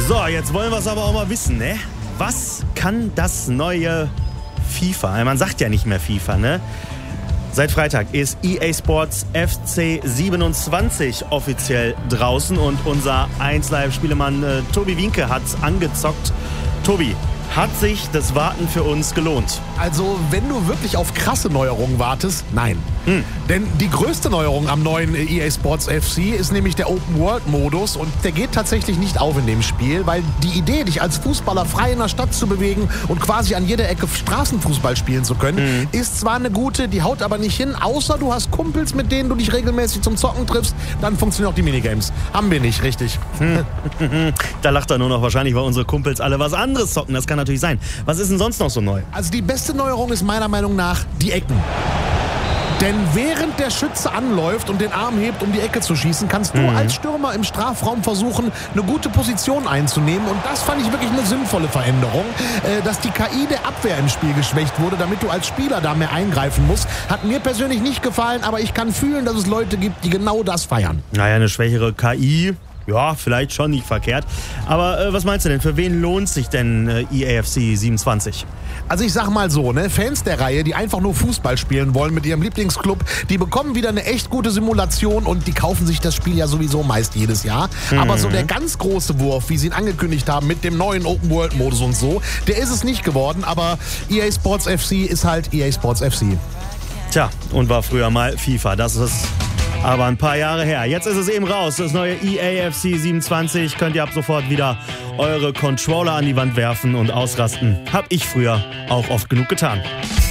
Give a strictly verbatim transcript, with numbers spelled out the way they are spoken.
So, jetzt wollen wir es aber auch mal wissen, ne? Was kann das neue FIFA? Man sagt ja nicht mehr FIFA, ne? Seit Freitag ist E A Sports F C siebenundzwanzig offiziell draußen und unser eins Live-Spielemann äh, Tobi Wienke hat's angezockt. Tobi, hat sich das Warten für uns gelohnt? Also, wenn du wirklich auf krasse Neuerungen wartest, nein. Hm. Denn die größte Neuerung am neuen E A Sports F C ist nämlich der Open-World-Modus und der geht tatsächlich nicht auf in dem Spiel, weil die Idee, dich als Fußballer frei in der Stadt zu bewegen und quasi an jeder Ecke Straßenfußball spielen zu können, hm. ist zwar eine gute, die haut aber nicht hin, außer du hast Kumpels, mit denen du dich regelmäßig zum Zocken triffst, dann funktionieren auch die Minigames. Haben wir nicht, richtig. Hm. Da lacht er nur noch wahrscheinlich, weil unsere Kumpels alle was anderes zocken, das kann natürlich sein. Was ist denn sonst noch so neu? Also die beste Neuerung ist meiner Meinung nach die Ecken. Denn während der Schütze anläuft und den Arm hebt, um die Ecke zu schießen, kannst du mhm. als Stürmer im Strafraum versuchen, eine gute Position einzunehmen. Und das fand ich wirklich eine sinnvolle Veränderung. Äh, dass die K I der Abwehr im Spiel geschwächt wurde, damit du als Spieler da mehr eingreifen musst, hat mir persönlich nicht gefallen. Aber ich kann fühlen, dass es Leute gibt, die genau das feiern. Naja, eine schwächere K I... Ja, vielleicht schon nicht verkehrt. Aber äh, was meinst du denn? Für wen lohnt sich denn äh, E A F C siebenundzwanzig? Also ich sag mal so, ne, Fans der Reihe, die einfach nur Fußball spielen wollen mit ihrem Lieblingsclub, die bekommen wieder eine echt gute Simulation und die kaufen sich das Spiel ja sowieso meist jedes Jahr. Mhm. Aber so der ganz große Wurf, wie sie ihn angekündigt haben mit dem neuen Open-World-Modus und so, der ist es nicht geworden. Aber E A Sports F C ist halt E A Sports F C. Tja, und war früher mal FIFA. Das ist aber ein paar Jahre her. Jetzt ist es eben raus. Das neue E A F C siebenundzwanzig. Könnt ihr ab sofort wieder eure Controller an die Wand werfen und ausrasten. Hab ich früher auch oft genug getan.